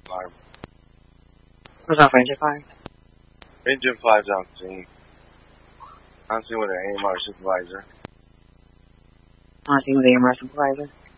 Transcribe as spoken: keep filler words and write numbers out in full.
five. What's off Ranger five? Ranger five's on scene. I'm seeing with an A M R supervisor. On scene with the A M R supervisor?